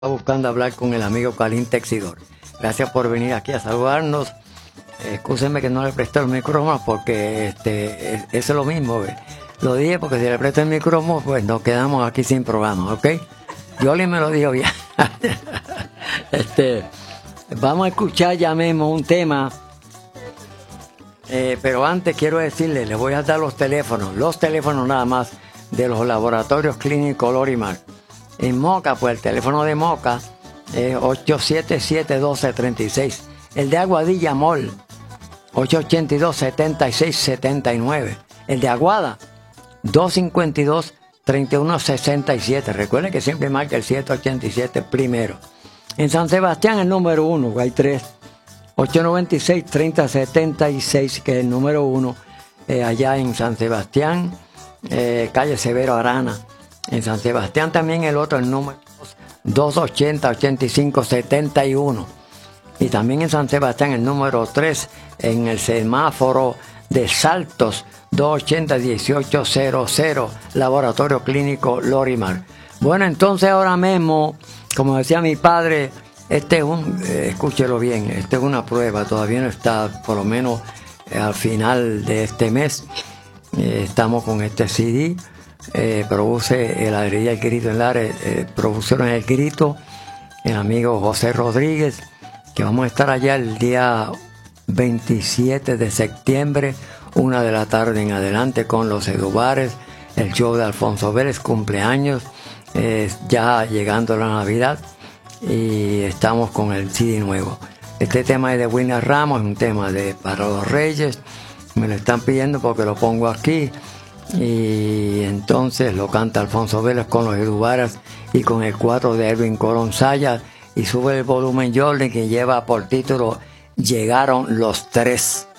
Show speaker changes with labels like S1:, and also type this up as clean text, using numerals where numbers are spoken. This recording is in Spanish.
S1: Buscando hablar con el amigo Calín Texidor. Gracias por venir aquí a saludarnos. Excúsenme que no le presté el micrófono porque eso es lo mismo. Lo dije porque si le presto el micrófono, pues nos quedamos aquí sin programa, ¿ok? Yoli me lo dijo bien. Vamos a escuchar ya mismo un tema. Pero antes quiero decirle, les voy a dar los teléfonos nada más de los laboratorios clínicos Lorimar. En Moca, pues el teléfono de Moca es 877-1236. El de Aguadilla Mall, 882-7679. El de Aguada, 252-3167. Recuerden que siempre marca el 787 primero. En San Sebastián, el número 1, hay 3. 896-3076, que es el número 1, allá en San Sebastián, calle Severo Arana. En San Sebastián también el otro, el número 280-8571. Y también en San Sebastián el número 3, en el semáforo de Saltos, 280-1800, Laboratorio Clínico Lorimar. Bueno, entonces ahora mismo, como decía mi padre, escúchelo bien, es una prueba, todavía no está, por lo menos al final de este mes, estamos con este CD. Produce el Heladería El Grito en Lares, producción El Grito, el amigo José Rodríguez, que vamos a estar allá el día 27 de septiembre, 1 de la tarde en adelante, con los Edubares, el show de Alfonso Vélez, cumpleaños, ya llegando la Navidad, y estamos con el CD nuevo. Este tema es de William Ramos, es un tema para los Reyes, me lo están pidiendo porque lo pongo aquí. Y entonces lo canta Alfonso Vélez con los Edubaras y con el 4 de Edwin Colón Sayas, y sube el volumen Jordan, que lleva por título Llegaron los Tres.